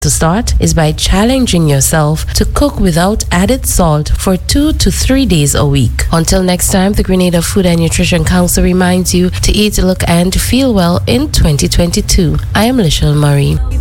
To start is by challenging yourself to cook without added salt for 2 to 3 days a week. Until next time, the Grenada Food and Nutrition Council reminds you to eat, look, and feel well in 2022. I am Lishelle Murray.